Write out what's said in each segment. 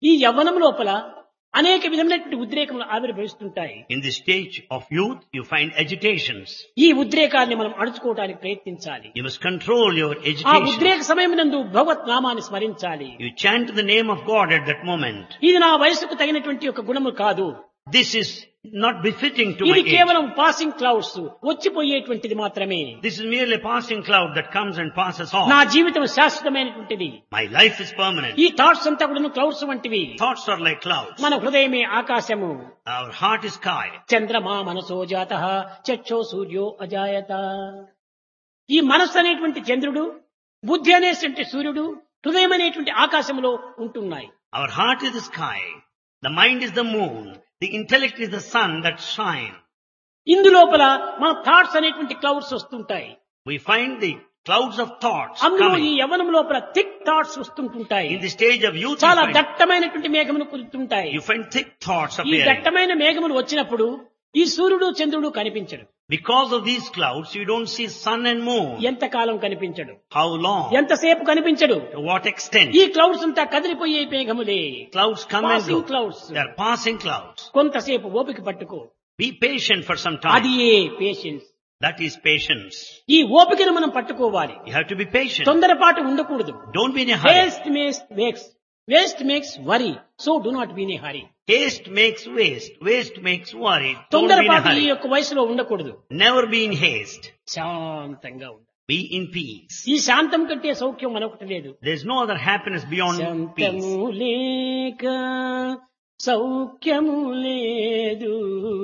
ఈ యవ్వనం లోపల అనేక విధమైనటువంటి ఉద్రేకములు ఆవిర్భవిస్తుంటాయి. In the stage of youth, you find agitations. ఈ ఉద్రేకాన్ని మనం అణుచుకోవడానికి ప్రయత్నించాలి. You must control your ఆ agitation. ఉద్రేక సమయం నందు భగవత్ నామాన్ని స్మరించాలి. You chant the name of God at that moment. ఇది నా వయసుకు తగినటువంటి ఒక గుణము కాదు. This is not befitting to my ఇది age. కేవలం పాసింగ్ క్లౌడ్స్, వచ్చిపోయేటువంటిది మాత్రమే. This is merely a passing cloud that comes and passes off. నా జీవితం శాశ్వతమైనటువంటిది. My life is permanent. ఈ థాట్స్ అంతా కూడా క్లౌడ్స్ వంటివి. Thoughts are like clouds. మన హృదయమే ఆకాశము. Our heart is sky. చంద్రమా మనసో జాతః చక్షో సూర్యో అజాయత. ఈ మనస్సు అనేటువంటి చంద్రుడు, బుద్ధి అనేటువంటి సూర్యుడు, హృదయం అనేటువంటి ఆకాశంలో ఉంటున్నాయి. Our heart is the sky. The mind is the moon. The intellect is the sun that shine. ఇందులోపల మన థాట్స్ అనేటువంటి క్లౌడ్స్ వస్తుంటాయి. We find the clouds of thoughts అందులో ఈ coming. యవ్వనం లోపల thick thoughts వస్తుంటుంటాయి. In the stage of youth, చాలా దట్టమైనటువంటి మేఘములు కురుతుంటాయి. you find thick thoughts ఈ appearing. దట్టమైన మేఘములు వచ్చినప్పుడు ఈ సూర్యుడు చంద్రుడు కనిపించడు. Because of these clouds, you don't see sun and moon. ఎంతకాలం కనిపించడు, How long? ఎంతసేపు కనిపించడు. To what extent? ఈ క్లౌడ్స్ అంతా కదిలిపోయే మేఘములే. Clouds come and Passing go. clouds. They are passing clouds. కొంతసేపు ఓపిక పట్టుకో. Be patient for some అది time. A patience. That is patience. ఈ ఓపికను మనం పట్టుకోవాలి. You have to be patient. తొందరపాటు ఉండకూడదు. Don't be in a hurry. Waste makes worry. So do not be in a hurry. Haste makes waste. Waste makes worry. Don't be in a తొందరపాటు ఈ hurry. యొక్క వయసులో ఉండకూడదు. Never be in haste. శాంతంగా ఉండాలి. Be in peace. ఈ శాంతం కంటే సౌఖ్యం మనొకటి లేదు. There's no other happiness beyond peace. శాంతము లేక సౌఖ్యము లేదు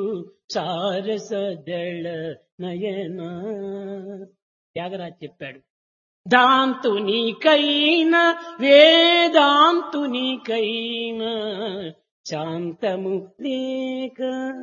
సారసదళ నయన. త్యాగరాజ్ చెప్పాడు, దాంతునికైనా వేదాంతునికైనా శాంతము లేక.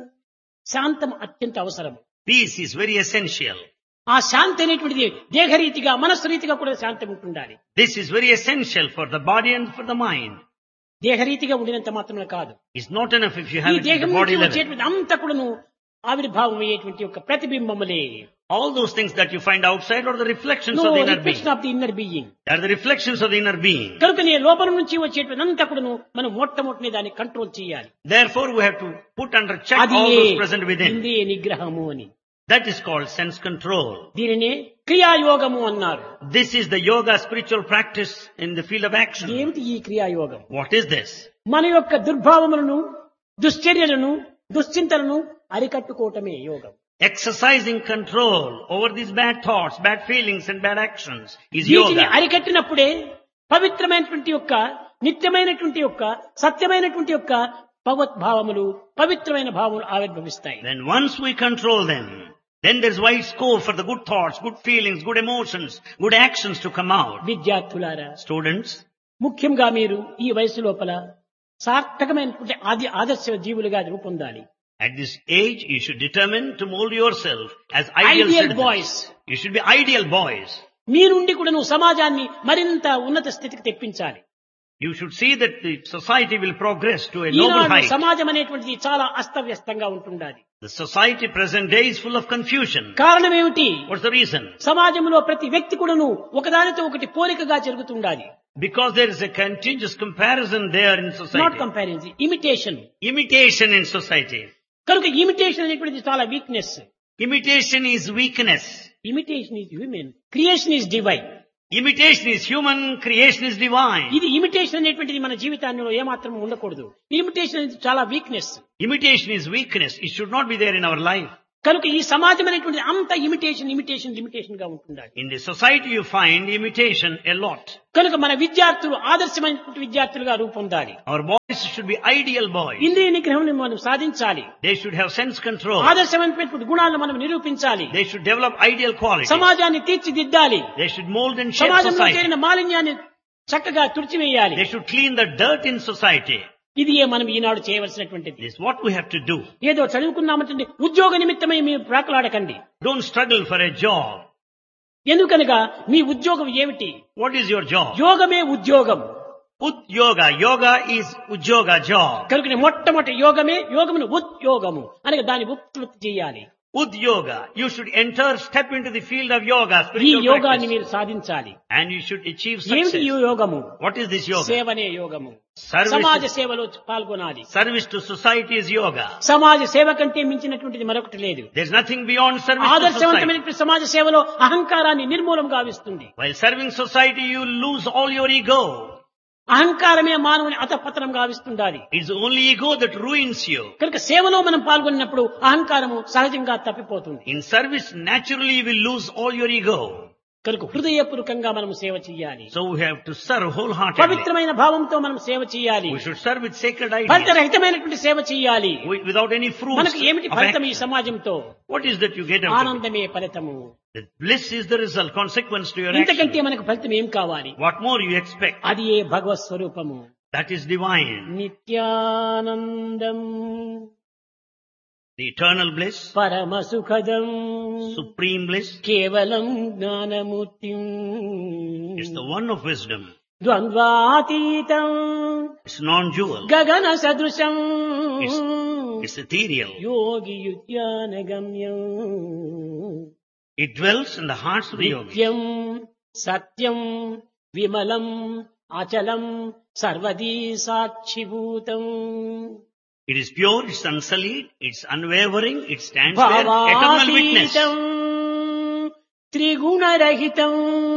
శాంతం అత్యంత అవసరం. Peace is very essential. ఆ శాంతి అనేటువంటిది దేహరీతిగా మనస్సు రీతిగా కూడా శాంతం ఉంటుండాలి. This is very essential for the body and for the mind. దేహరీతిగా ఉండినంత మాత్రమే కాదు, It's not enough if you ఈ have it at దేహం the body నుంచి level. వచ్చేటువంటి అంతా కూడాను ఆవిర్భావం అయ్యేటువంటి ఒక ప్రతిబింబములే. All those things that you find outside are the reflections of the inner being. Reflection of the inner being. They are the reflections of the inner being. కనుక నీ లోపల నుంచి వచ్చేటువంటి అంతా కూడాను మనం మొట్టమొదటి దాన్ని కంట్రోల్ చేయాలి. Therefore, we have to put under check అది all those present within. ఇంద్రియ నిగ్రహము అని. That is called sense control. దీనినే క్రియాయోగము అన్నారు. This is the yoga spiritual practice in the field of action. ఏమిటి ఈ క్రియాయోగం? What is this? మన యొక్క దుర్భావములను, దుశ్చర్యలను, దుశ్చింతలను అరికట్టుకోవటమే యోగం. Exercising control over these bad thoughts, bad feelings and bad actions is వీటిని yoga. అరికట్టినప్పుడే పవిత్రమైనటువంటి యొక్క, నిత్యమైనటువంటి యొక్క, సత్యమైనటువంటి యొక్క భగవద్భావములు, పవిత్రమైన భావములు ఆవిర్భవిస్తాయి. Then once we control them, then there's wide scope for the good thoughts, good feelings, good emotions, good actions to come out. విద్యార్థులారా, Students, ముఖ్యంగా మీరు ఈ వయసు లోపల సార్థకమైనటువంటి ఆదర్శ జీవులుగా రూపొందాలి. at this age, you should determine to mold yourself as ideal ideal citizens. Boys. You should be ideal boys. మీ నుండి కూడా నువ్వు సమాజాన్ని మరింత ఉన్నత స్థితికి తెప్పించాలి. You should see that the society will progress to a noble Eenadu height. సమాజం అనేటువంటిది చాలా అస్తవ్యస్తంగా ఉంటుండాలి. The society present day is full of confusion. కారణం ఏమిటి? What's the reason? సమాజంలో ప్రతి వ్యక్తి కూడాను ఒకదానితో ఒకటి పోలికగా జరుగుతుండాలి. Because there is a continuous comparison there in not society. Comparison, imitation. Imitation in society. కనుక ఇమిటేషన్ అనేటువంటిది చాలా weakness. Imitation is weakness. Imitation is human, creation is divine. Imitation is human, creation is divine. ఇది imitation అనేటువంటిది మన జీవితాల్లో ఏమాత్రం ఉండకూడదు. Imitation అనేది చాలా weakness. Imitation is weakness. It should not be there in our life. కనుక ఈ సమాజం అనేటువంటిది అంత ఇమిటేషన్ గా ఉంటుండాలి. In the society you find imitation a lot. కనుక మన విద్యార్థులు ఆదర్శమైనటువంటి విద్యార్థులుగా రూపొందాలి. Our boys should be ideal boys. ఇంద్రియ నిగ్రహం మనం సాధించాలి. They should have sense control. ఆదర్శమైనటువంటి గుణాలను మనం నిరూపించాలి. They should develop ideal qualities. సమాజాన్ని తీర్చిదిద్దాలి. They should mold and shape సమాజంలో society. చేరిన మాలిన్యాన్ని చక్కగా తుడిచివేయాలి. They should clean the dirt in society. ఇది మనం ఈనాడు చేయవలసినటువంటిది. This is what we have to do. ఏదో చదువుకున్నామంటే ఉద్యోగ నిమిత్తమై మీరు ప్రాకులాడకండి. Don't struggle for a job. ఎందుకనగా మీ ఉద్యోగం ఏమిటి? What is your job? యోగమే ఉద్యోగం. Udyoga. Yoga is Udyoga, job. కనుక మొట్టమొదటి యోగమును ఉద్యోగము అనగా దాన్ని ఉత్పత్తి చేయాలి. Udyoga. You should step into the field of yoga, ఈ spiritual యోగాన్ని practice. మీరు సాధించాలి. And you should achieve ఏమిటి success. ఈ యోగము? What is this yoga? సేవనే యోగము. Service, సమాజ సేవలో పాల్గొనాలి. service to society is yoga. సమాజ సేవ కంటే మించినటువంటిది మరొకటి లేదు. There's nothing beyond service to society. ఆదర్శవంతమైనటువంటి సమాజ సేవలో అహంకారాన్ని నిర్మూలం గావిస్తుంది. While serving society, you lose all your ego. అహంకారమే మానవుని అతపతనం గావిస్తుండాలి. It's only ego that ruins you. కనుక సేవలో మనం పాల్గొన్నప్పుడు అహంకారము సహజంగా తప్పిపోతుంది. In service, naturally you will lose all your ego. కనుక హృదయపూర్వకంగా మనం సేవ చేయాలి. So we have to serve wholeheartedly. పవిత్రమైన భావంతో మనం సేవ చేయాలి. We should serve with sacred ఫలిత ideas. రహితమైనటువంటి సేవ చేయాలి. Without any fruits. మనకు ఏమిటి of ఫలితం ఈ action. సమాజంతో? What is that you get out of it? ఆనందమే ఫలితము. The bliss is the result, consequence to your ఇంతకంటే action. మనకు ఫలితం ఏం కావాలి? What more you expect? అది ఏ భగవత్ స్వరూపము. That is divine. Nityanandam The eternal bliss, పరమ సుఖదం supreme bliss, కేవలం జ్ఞానమూర్తిం is the one of wisdom. ద్వంద్వాతీతం It's non-dual. గగన సదృశం It's ethereal. యోగియుత్యానగమ్యం It dwells in the hearts of the yogis. నిత్యం సత్యం విమలం అచలం సర్వదీ సాక్షిభూతం It is pure, it's unsullied, it's unwavering, it stands there, eternal witness. భావాతీతం త్రిగుణరహితం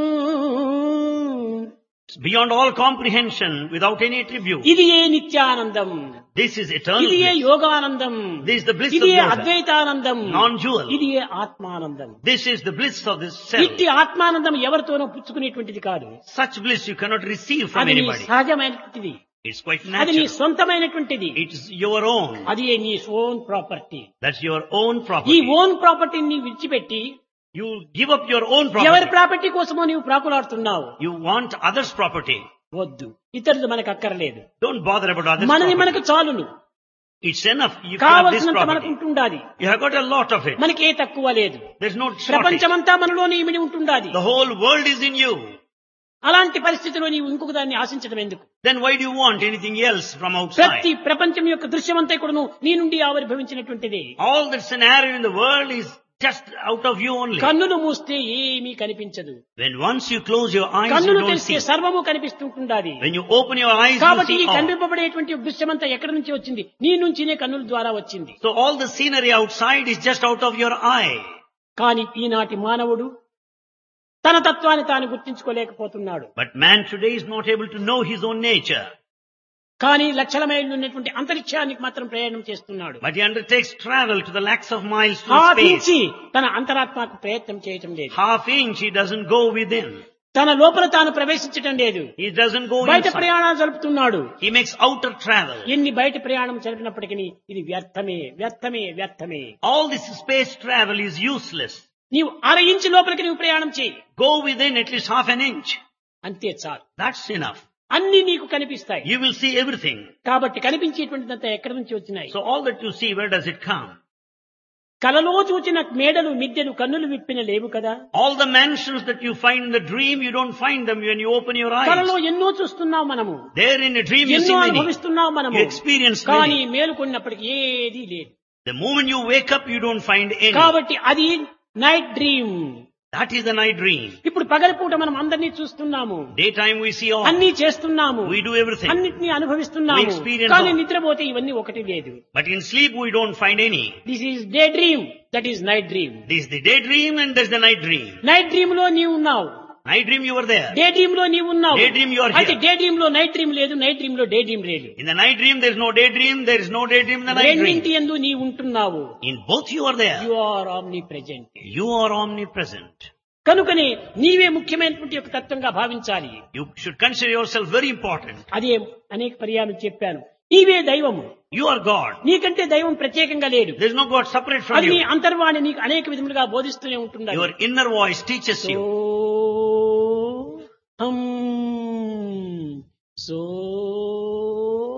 It's beyond all comprehension, without any attribute. ఇది ఏ నిత్యానందం. This is eternal ఇది ఏ bliss. Yoganandam. This is the bliss ఇది of A yoga. అద్వైతానందం. Non-dual. ఇది ఏ ఆత్మానందం. This is the bliss of this self. ఇట్టి ఆత్మానందం ఎవరితోనో పుచ్చుకునేటువంటిది కాదు. Such bliss you cannot receive from అది నీ anybody. సహజమైనటువంటిది. It's quite అది నీ natural. సొంతమైనటువంటిది. It's your own. అది నీ own property. That's your own ఈ property. ఓన్ ప్రాపర్టీని నీ విడిచిపెట్టి You give up your own ఎవరి property. ప్రాపర్టీ కోసమో నీవు ప్రాకులాడుతున్నావు. You want others' property. వద్దు, ఇతరులు మనకు అక్కర్లేదు. Don't bother about others' మనది property. మనకు చాలును. It's enough. You can have this కావలసినంత మనకు property. ఉంటుండాలి. You have got a lot of it. మనకి ఏ తక్కువ లేదు. There's no shortage. ప్రపంచమంతా మనలోనే ఇమిడి ఉంటుండాలి. The whole world is in you. అలాంటి పరిస్థితిలో నీవు ఇంకొక దాన్ని ఆశించడం ఎందుకు? Then why do you want anything else from outside? ప్రతి ప్రపంచం యొక్క దృశ్యమంతా కూడాను నీ నుండి ఆవిర్భవించినటువంటిది. All the scenario in the world is just out of you only. కన్నులు మూస్తే ఏమీ కనిపించదు. When once you close your eyes, you కన్నులు don't తెరిస్తే see. సర్వము కనిపిస్తుంటుండాలి. When you open your eyes, you కాబట్టి ఈ see all. కనిపింపబడేటువంటి దృశ్యమంతా ఎక్కడి నుంచి వచ్చింది? నీ నుంచినే కన్నుల ద్వారా వచ్చింది. So all the scenery outside is just out of your eye. కానీ ఈనాటి మానవుడు తన తత్వాన్ని తాను గుర్తించుకోలేకపోతున్నాడు. But man today is not able to know his own nature. కానీ లక్షల మైళ్ళు ఉన్నటువంటి అంతరిక్షానికి మాత్రం ప్రయాణం చేస్తున్నాడు. But he undertakes travel to the lakhs of miles to ఆ space. నుంచి తన అంతరాత్మకు ప్రయత్నం చేయటం లేదు. Half inch he doesn't go within. తన లోపల తాను ప్రవేశించటం లేదు. He doesn't go బయట inside. ప్రయాణాలు జరుపుతున్నాడు. He makes outer travel. ఎన్ని బయట ప్రయాణం జరిపినప్పటికీ ఇది వ్యర్థమే వ్యర్థమే వ్యర్థమే. All this space travel is useless. నీవు అర ఇంచు లోపలికి నీవు ప్రయాణం చేయి, Go within at least half an inch. అంతే చాలు. That's enough. అన్ని నీకు కనిపిస్తాయి. You will see everything. కాబట్టి కనిపించేటువంటిదంతా ఎక్కడి నుంచి వచ్చినాయి? So all that you see, where does it come? కలలో చూచిన మేడలు మిద్దెలు కన్నులు విప్పిన లేవు కదా. All the mansions that you find in the dream, you don't find them when you open your కలలో eyes. ఎన్నో చూస్తున్నాం మనము, There in a dream you ఎన్నో see many. అనుభవిస్తున్నాం మనము. You experience కానీ many. మేలుకొన్నప్పటికీ ఏదీ లేదు. The moment you wake up, you don't find any. కాబట్టి అది night dream. That is the night dream. ఇప్పుడు పగలపూట మనం అందరినీ చూస్తున్నాము, Daytime we see all. అన్ని చేస్తున్నాము, We do everything. అన్నిటినీ అనుభవిస్తున్నాము. We experience కానీ all. నిద్రపోతే ఇవన్నీ ఒకటి లేదు. But in sleep we don't find any. This is day dream, that is night dream. This is the daydream and there's the night dream. Night dream లో నీవు ఉన్నావు, Night dream you were there. Day dream లో నీవు ఉన్నావు. Daydream you are అయితే here. Day dream లో night dream లేదు, night dream లో డే డ్రీమ్ లేదు. In the night dream there's no daydream, there is no daydream in the night రెండింటి dream. యందు నీవు ఉంటున్నావు. In both you are there. You are omni present. You are omnipresent. కనుకనే నీవే ముఖ్యమైనటువంటి ఒక తత్వంగా భావించాలి. You should consider yourself very important. అదే అనేక పర్యాయం చెప్పాను. నీవే దైవము. You are God. నీకంటే దైవం ప్రత్యేకంగా లేడు. There is no God separate from అది నీ you. అంతర్వాణి నీకు అనేక విధములుగా బోధిస్తూనే ఉంటుంది. Your inner voice teaches you. So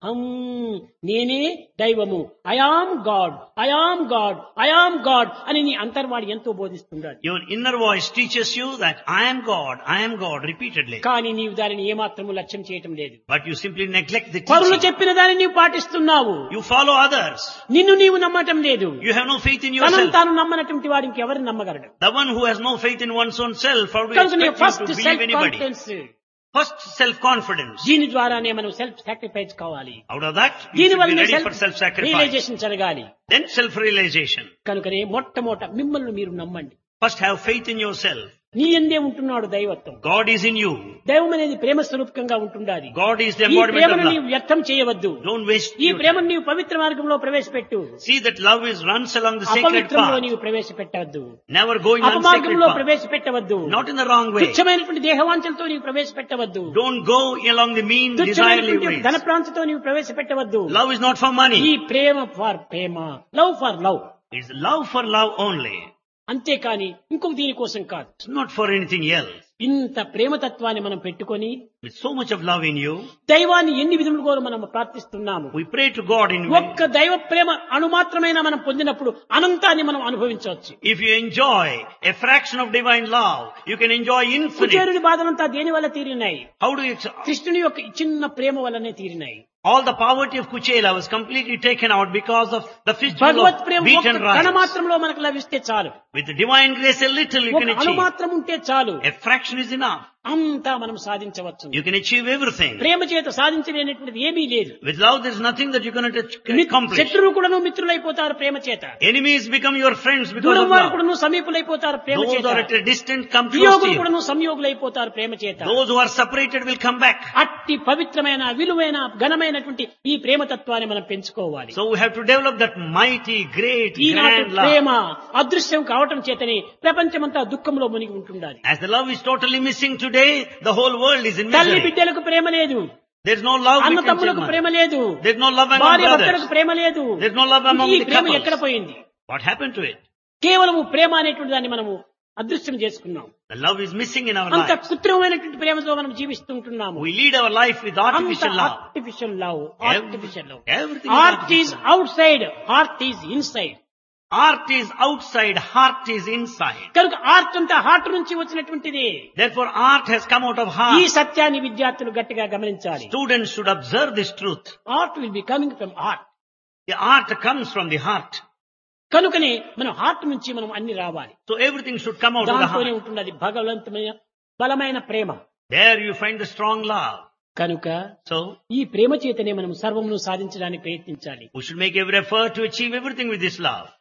నేనే దైవము, I am God, I am God, I am God అని నీ అంతర్వాణి ఎంతో బోధిస్తున్నాడు. Your inner voice teaches you that I am God repeatedly. కానీ నీవు దానిని ఏమాత్రము లక్ష్యం చేయటం లేదు. But you simply neglect the పరులు teaching. చెప్పిన దాన్ని నీవు పాటిస్తున్నావు. You follow others. నిన్ను నీవు నమ్మటం లేదు. You have no faith in తనను yourself. తాను నమ్మనటువంటి వాడికి ఎవరిని నమ్మగలడు? The one who has no faith in one's own self, how do you కనుక expect first him to believe self anybody? Confidence, First self-confidence. దీని ద్వారానే మనం సెల్ఫ్ సాక్రిఫైస్ కావాలి. Out of that, you దీని should be వల్ల ready self for self-sacrifice. Realisation జరగాలి. Then self-realization. కనుకనే మొట్టమొదట మిమ్మల్ని మీరు నమ్మండి. First have faith in yourself. నీ యందే ఉంటున్నాడు దైవత్వం. God is in you. దైవం అనేది ప్రేమ స్వరూపకంగా ఉంటుండాలి. God is the ఈ embodiment of ప్రేమను నీవు love. వ్యర్థం చేయవద్దు. Don't waste ఈ your time. ప్రేమను నీవు పవిత్ర మార్గంలో ప్రవేశపెట్టు. See that love runs along the sacred అపవిత్రంలో path. నీవు ప్రవేశపెట్టవద్దు. Never going on sacred అపమార్గంలో path. ప్రవేశపెట్టవద్దు. Not in the wrong way. తుచ్చమైనటువంటి దేహవాంఛలతో నీవు ప్రవేశపెట్టవద్దు. Don't go along the mean, desirely తుచ్చమైనటువంటి ways. ధనప్రాంతితో నీవు ప్రవేశపెట్టవద్దు. Love is not for money. ఈ ప్రేమ for Prema, love for love. It's love for love only. అంతేకాని ఇంకొక దీనికోసం కాదు. It's not for anything else. ఇంత ప్రేమతత్వాన్ని మనం పెట్టుకొని With so much of love in you, దైవాన్ని ఎన్ని విధములుగా మనం ప్రార్థిస్తున్నాము. we pray to God in ఒక్క దైవ ప్రేమ అణుమాత్రమైన మనం పొందినప్పుడు అనంతాన్ని మనం అనుభవించవచ్చు. If you enjoy a fraction of divine love, you can enjoy infinite. కుచేరుని బాధలంతా దేని వల్ల తీరినాయి? How do you... కృష్ణుని యొక్క చిన్న ప్రేమ వల్లనే తీరినాయి. All the poverty of Kuchela was completely taken out because of the festival Bhagwat of Prema wheat and ఒక్క కణ rice. మాత్రంలో మనకు లభిస్తే చాలు. With the divine grace, a little you ఒక can అణు achieve. మాత్రం ఉంటే చాలు. A fraction is enough. అంతా మనం సాధించవచ్చు. You can achieve everything. ప్రేమ చేత సాధించలేనటువంటిది ఏమీ లేదు. With love, there is nothing that you cannot accomplish. శత్రువు కూడాను మిత్రులైపోతారు ప్రేమ చేత. Enemies become your friends because దూరం of వారు love. కూడాను సమీపులైపోతారు ప్రేమ Those చేత. who are at a distance come close to వియోగులు you. కూడాను సంయోగులైపోతారు ప్రేమ చేత. Those who are separated will come back. అట్టి పవిత్రమైన విలువైన ఘనమైనటువంటి ఈ ప్రేమతత్వాన్ని మనం పెంచుకోవాలి. So we have to develop that mighty, great, ఈనాటి grand love. ప్రేమ అదృశ్యం కావటం చేతని ప్రపంచమంతా దుఃఖంలో మునిగి ఉంటుండాలి. As the love is totally missing today, the whole world is in తల్లి misery. బిడ్డలకు ప్రేమ లేదు. There is no love అన్న between తమ్ములకు ప్రేమ children. లేదు. There is no love among భార్య brothers. భర్తలకు ప్రేమ లేదు. There is no love among ఈ the ప్రేమ ఎక్కడ couples. పోయింది? What happened to it? కేవలము ప్రేమ అనేటువంటి దాన్ని మనము అదృశ్యం చేసుకున్నాం. The love is missing in our అంత lives. కృత్రిమమైనటువంటి ప్రేమతో మనం జీవిస్తుంటున్నాము. We lead our life with artificial love. Artificial love, artificial love. Everything is art is artificial. Out side, heart is inside. Art is outside, heart is inside. కనుక art అంతా heart నుంచి వచ్చినటువంటిది. Therefore, art has come out of ఈ heart. సత్యాన్ని విద్యార్థులు గట్టిగా గమనించాలి. Students should observe this truth. Art will be coming from heart. The art comes from the heart. కనుకనే మనం హార్ట్ నుంచి మనం అన్ని రావాలి. So everything should come out of the దాంతోనే heart. ఉంటున్నది భగవంతమైన బలమైన ప్రేమ. There you find the strong love. కనుక So ఈ ప్రేమ చేతనే మనం సర్వమును సాధించడానికి ప్రయత్నించాలి. we should make every effort to achieve everything with this love.